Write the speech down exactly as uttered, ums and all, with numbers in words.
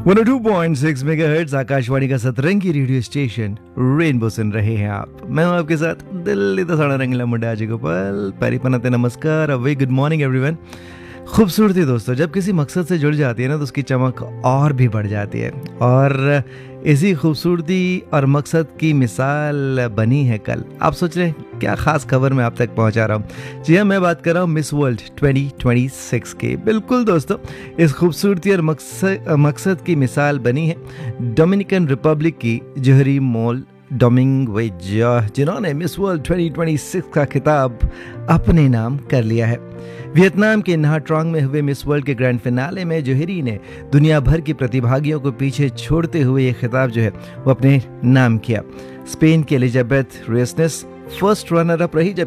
One O two point six megahertz Akashvani का सतरंगी radio station rainbow सुन रहे हैं आप। मैं हूं आपके साथ दिल्ली तो साड़ा रंगीला मुंडा अजय गोपाल। परिपनते नमस्कार, a very good morning everyone. खूबसूरती दोस्तों जब किसी मकसद से जुड़ जाती है ना तो उसकी चमक और भी बढ़ जाती है, और इसी खूबसूरती और मकसद की मिसाल बनी है कल। आप सोच रहे हैं क्या खास खबर मैं आप तक पहुंचा रहा हूं। जी हाँ, मैं बात कर रहा हूं miss world twenty twenty six की। बिल्कुल दोस्तों, इस खूबसूरती और मकसद मकसद की मिसाल बनी है डोमिनिकन रिपब्लिक की जोहरी मोल डोमिंगवेज, जिन्होंने miss world twenty twenty six का खिताब अपने नाम कर लिया है। वियतनाम के nha Trang में हुए मिस वर्ल्ड के ग्रैंड फिनाले में जोहरी ने दुनिया भर की प्रतिभागियों को पीछे छोड़ते हुए ये खिताब जो है वो अपने नाम किया। स्पेन की एलिजाबेथ रेसनेस फर्स्ट रनर अप रही, जब